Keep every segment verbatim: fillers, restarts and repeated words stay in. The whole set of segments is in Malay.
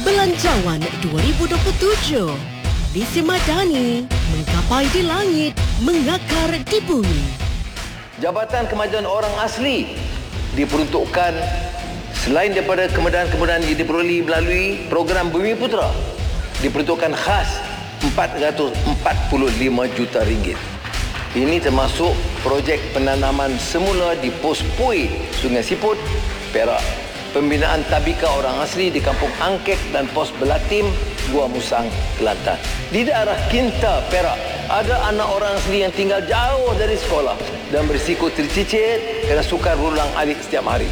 Belanjawan dua ribu dua puluh tujuh. Lise Madani menggapai di langit, mengakar di bumi. Jabatan Kemajuan Orang Asli diperuntukkan selain daripada kemudahan-kemudahan yang diperoleh melalui program Bumi Putera, diperuntukkan khas empat ratus empat puluh lima juta ringgit. Ini termasuk projek penanaman semula di Pos Pui, Sungai Siput, Perak. Pembinaan tabika orang asli di Kampung Angkek dan Pos Belatim, Gua Musang, Kelantan. Di daerah Kinta, Perak, ada anak orang asli yang tinggal jauh dari sekolah dan berisiko tercicir kerana sukar berulang alik setiap hari.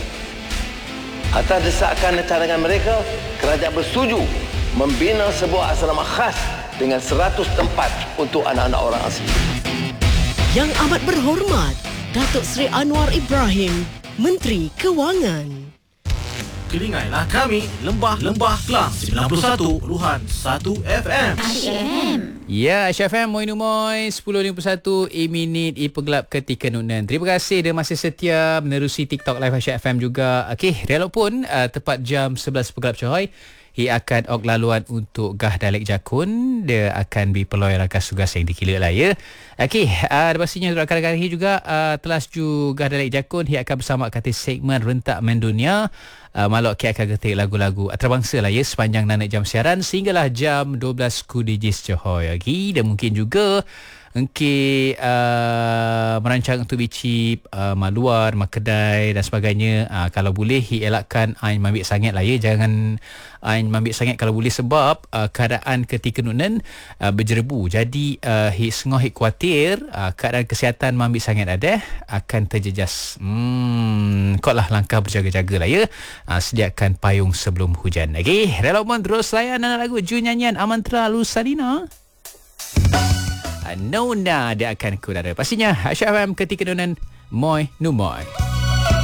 Atas desakan dan cadangan mereka, kerajaan bersetuju membina sebuah asrama khas dengan seratus tempat untuk anak-anak orang asli. Yang amat berhormat, Datuk Seri Anwar Ibrahim, Menteri Kewangan. Telingailah kami, Lembah-Lembah Kelang sembilan puluh satu perpuluhan satu F M. Ya, Aisyah F M, Moi Numoy, sepuluh lima puluh satu, E minit, E pegelap ketika nunan. Terima kasih dia masih setia menerusi TikTok Live Aisyah F M juga. Okey, walaupun uh, tepat jam sebelas pegelap coy, ia akan ok laluan untuk Gah Dalek Jakun. Dia akan berpeluang rakas tugas yang dikira lah ya. Okey, uh, pastinya untuk rakan-rakan ini juga uh, telah setuju Gah Dalek Jakun. Ia akan bersama kata segmen Rentak Mendunia. Uh, Maluk K akan ketik lagu-lagu antarabangsa lah ya sepanjang nanak jam siaran sehinggalah jam dua belas Kudijis Johor lagi. Dan mungkin juga Engki uh, merancang untuk bicip uh, maluar, makedai dan sebagainya. Uh, kalau boleh, hi elakkan ain mambik sangat lah ya. Jangan ain mambik sangat kalau boleh sebab uh, keadaan ketika nunan uh, berjerebu. Jadi uh, hi sengah hi khawatir uh, keadaan kesihatan mambik sangat ada akan terjejas. Hmm, kau lah langkah berjaga-jaga lah ya. Uh, sediakan payung sebelum hujan. Okay, relawan terus layan anak lagu Ju nyanyian Amantra Lusalina. Nona dia akan kudara. Pastinya Aisyah F M ketika nunan Moi Numoy.